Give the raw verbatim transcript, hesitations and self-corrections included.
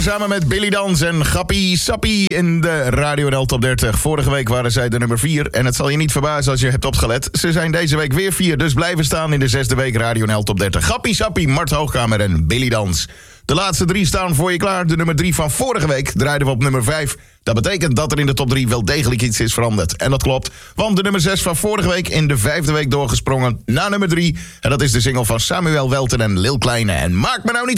samen met Billy Dans en Gappie Sappie in de Radio N L Top dertig. Vorige week waren zij de nummer vier. En het zal je niet verbazen als je hebt opgelet. Ze zijn deze week weer vier, dus blijven staan in de zesde week Radio N L Top dertig. Gappie Sappie, Mart Hoogkamer en Billy Dans. De laatste drie staan voor je klaar. De nummer drie van vorige week draaiden we op nummer vijf. Dat betekent dat er in de top drie wel degelijk iets is veranderd. En dat klopt, want de nummer zes van vorige week in de vijfde week doorgesprongen naar nummer drie. En dat is de single van Samuel Welten en Lil Kleine. En maak me nou niet